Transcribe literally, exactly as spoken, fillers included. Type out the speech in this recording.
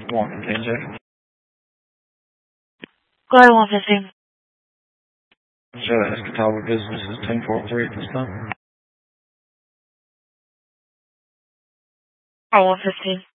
one fifteen, Jay. Go ahead, one fifteen. Jay, Escataba business is ten forty-three at this time. Or one fifteen.